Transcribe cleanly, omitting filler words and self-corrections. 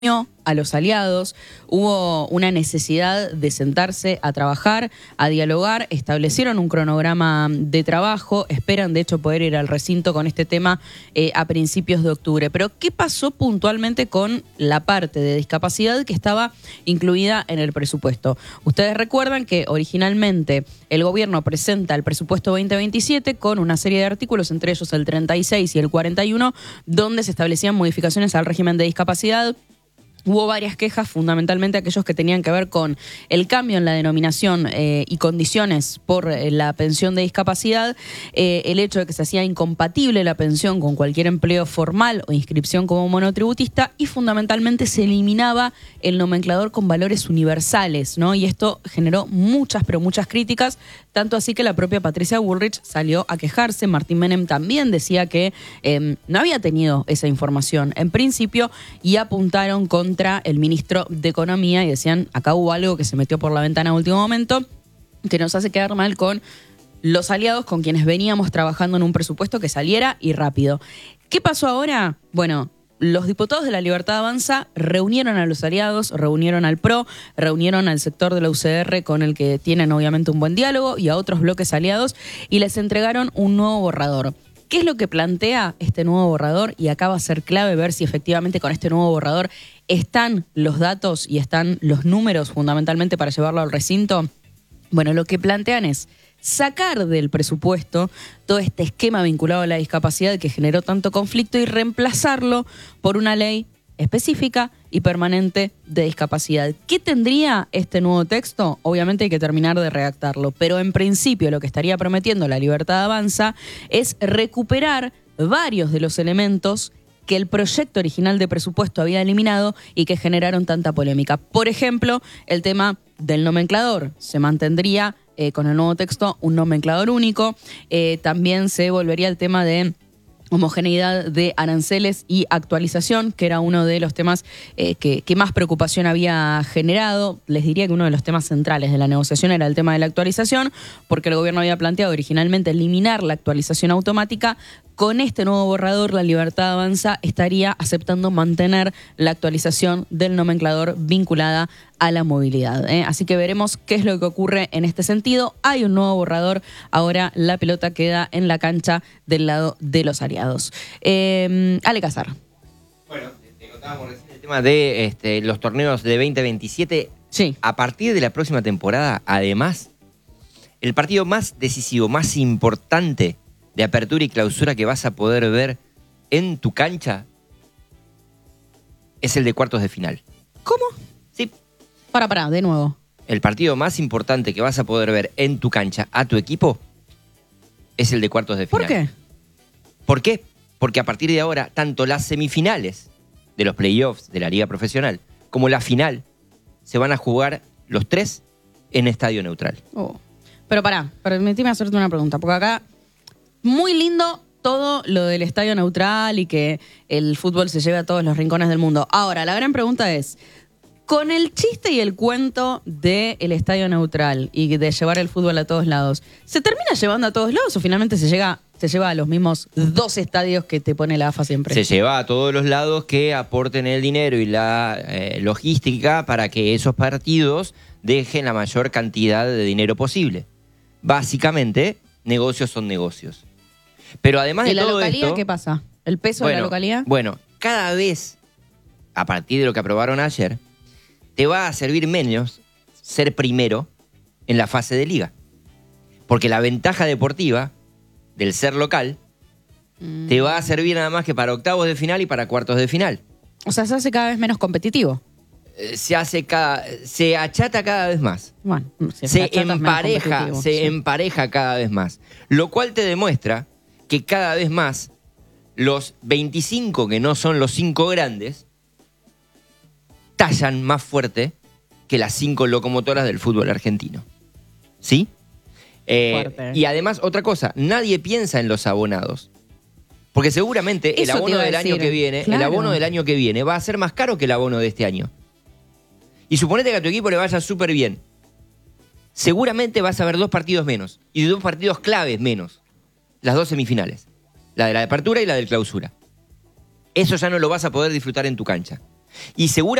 a los aliados, hubo una necesidad de sentarse a trabajar, a dialogar, establecieron un cronograma de trabajo, esperan de hecho poder ir al recinto con este tema a principios de octubre. Pero ¿qué pasó puntualmente con la parte de discapacidad que estaba incluida en el presupuesto? Ustedes recuerdan que originalmente el gobierno presenta el presupuesto 2027 con una serie de artículos, entre ellos el 36 y el 41, donde se establecían modificaciones al régimen de discapacidad. Hubo varias quejas, fundamentalmente aquellos que tenían que ver con el cambio en la denominación y condiciones por la pensión de discapacidad, el hecho de que se hacía incompatible la pensión con cualquier empleo formal o inscripción como monotributista, y fundamentalmente se eliminaba el nomenclador con valores universales, ¿no? Y esto generó muchas, pero muchas críticas, tanto así que la propia Patricia Bullrich salió a quejarse. Martín Menem también decía que no había tenido esa información en principio, y apuntaron contra el ministro de Economía y decían, acá hubo algo que se metió por la ventana a último momento, que nos hace quedar mal con los aliados con quienes veníamos trabajando en un presupuesto que saliera y rápido. ¿Qué pasó ahora? Bueno, los diputados de La Libertad Avanza reunieron a los aliados, reunieron al PRO, reunieron al sector de la UCR con el que tienen obviamente un buen diálogo y a otros bloques aliados, y les entregaron un nuevo borrador. ¿Qué es lo que plantea este nuevo borrador? Y acá va a ser clave ver si efectivamente con este nuevo borrador están los datos y están los números fundamentalmente para llevarlo al recinto. Bueno, lo que plantean es sacar del presupuesto todo este esquema vinculado a la discapacidad que generó tanto conflicto y reemplazarlo por una ley específica y permanente de discapacidad. ¿Qué tendría este nuevo texto? Obviamente hay que terminar de redactarlo, pero en principio lo que estaría prometiendo La Libertad Avanza es recuperar varios de los elementos que el proyecto original de presupuesto había eliminado y que generaron tanta polémica. Por ejemplo, el tema del nomenclador. Se mantendría con el nuevo texto un nomenclador único. También se volvería el tema de homogeneidad de aranceles y actualización, que era uno de los temas que más preocupación había generado. Les diría que uno de los temas centrales de la negociación era el tema de la actualización, porque el gobierno había planteado originalmente eliminar la actualización automática. Con este nuevo borrador, La Libertad Avanza estaría aceptando mantener la actualización del nomenclador vinculada a la movilidad. Así que veremos qué es lo que ocurre en este sentido. Hay un nuevo borrador, ahora la pelota queda en la cancha del lado de los aliados. Ale Casar. Bueno, te contábamos recién el tema de los torneos de 2027. Sí. A partir de la próxima temporada, además, el partido más decisivo, más importante de apertura y clausura que vas a poder ver en tu cancha es el de cuartos de final. ¿Cómo? Sí. Para, de nuevo. El partido más importante que vas a poder ver en tu cancha a tu equipo es el de cuartos de final. ¿Por qué? ¿Por qué? Porque a partir de ahora, tanto las semifinales de los playoffs de la Liga Profesional como la final se van a jugar los tres en estadio neutral. Oh. Pero permíteme hacerte una pregunta, porque acá muy lindo todo lo del estadio neutral y que el fútbol se lleve a todos los rincones del mundo. Ahora, la gran pregunta es, con el chiste y el cuento del estadio neutral y de llevar el fútbol a todos lados, ¿se termina llevando a todos lados o finalmente se lleva a los mismos dos estadios que te pone la AFA siempre? Se lleva a todos los lados que aporten el dinero y la logística para que esos partidos dejen la mayor cantidad de dinero posible. Básicamente, negocios son negocios. Pero además de todo esto... ¿Y la localidad qué pasa? ¿El peso de la localidad? Bueno, cada vez, a partir de lo que aprobaron ayer, te va a servir menos ser primero en la fase de liga. Porque la ventaja deportiva del ser local te va a servir nada más que para octavos de final y para cuartos de final. O sea, se hace cada vez menos competitivo. Se achata cada vez más. Bueno, se empareja cada vez más. Lo cual te demuestra que cada vez más los 25 que no son los 5 grandes tallan más fuerte que las 5 locomotoras del fútbol argentino. ¿Sí? Y además, otra cosa, nadie piensa en los abonados. Porque seguramente el abono del año que viene, claro, el abono del año que viene va a ser más caro que el abono de este año. Y suponete que a tu equipo le vaya súper bien. Seguramente vas a ver 2 partidos menos. Y 2 partidos claves menos. Las 2 semifinales. La de la apertura y la del clausura. Eso ya no lo vas a poder disfrutar en tu cancha. Y seguramente